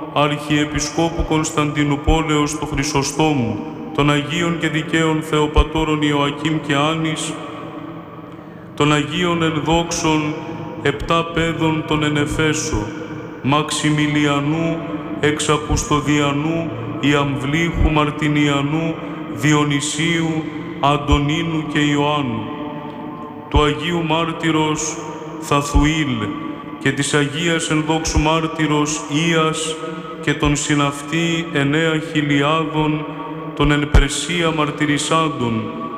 Αρχιεπισκόπου Κωνσταντινουπόλεως του Χρυσοστόμου, των Αγίων και Δικαίων Θεοπατώρων Ιωακήμ και Άνης, των Αγίων Ενδόξων 7 παιδών των Ενεφέσο, Μαξιμιλιανού, Εξακουστοδιανού, Ιαμβλήχου, Μαρτινιανού, Διονυσίου, Αντωνίνου και Ιωάννου, του Αγίου Μάρτυρος Θαθουήλ και της Αγίας Ενδόξου Μάρτυρος Ίας και των συναυτή 9.000 των εν Περσία μαρτυρισάντων,